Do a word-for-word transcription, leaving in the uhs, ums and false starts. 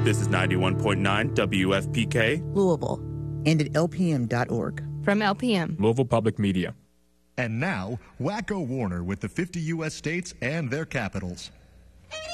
This is ninety-one point nine W F P K, Louisville, and at L P M dot org. From L P M, Louisville Public Media. And now, Wacko Warner with the fifty U S states and their capitals.